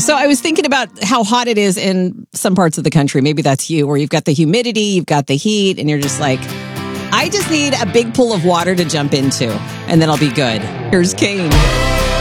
So I was thinking about how hot it is in some parts of the country. Maybe that's you, where you've got the humidity, you've got the heat, and you're just like, I just need a big pool of water to jump into, and then I'll be good. Here's Kane.